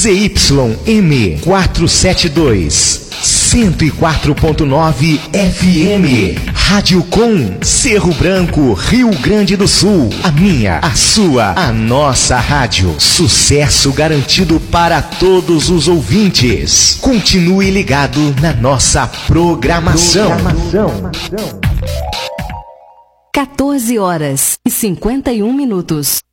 ZYM 472, 104.9 FM. Rádio Com, Cerro Branco, Rio Grande do Sul. A minha, a sua, a nossa rádio. Sucesso garantido para todos os ouvintes. Continue ligado na nossa programação. 14 horas e 51 minutos.